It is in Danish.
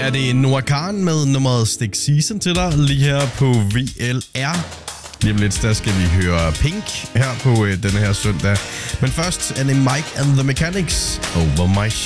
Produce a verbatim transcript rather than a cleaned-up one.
er det Noah Kahan med nummeret Stick Season til dig, lige her på V L R. Lige om lidt, der skal vi høre Pink her på øh, denne her søndag. Men først er det Mike and the Mechanics, Over My Shoulder.